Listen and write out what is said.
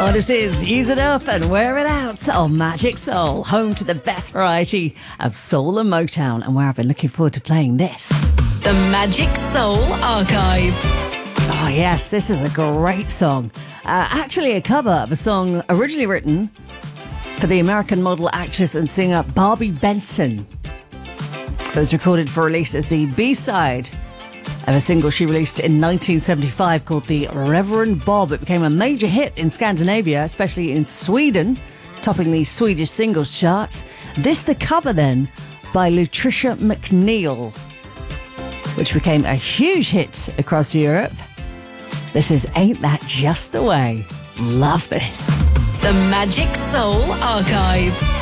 This is Use It Up and Wear It Out on Magic Soul, home to the best variety of soul and Motown, and where I've been looking forward to playing this. The Magic Soul Archive. Oh yes, this is a great song. Actually a cover of a song originally written for the American model, actress and singer Barbie Benson. It was recorded for release as the B-side of a single she released in 1975 called The Reverend Bob. It became a major hit in Scandinavia, especially in Sweden, topping the Swedish singles charts. This the cover then by Lutricia McNeil, which became a huge hit across Europe. This is Ain't That Just the Way. Love this. The Magic Soul Archive.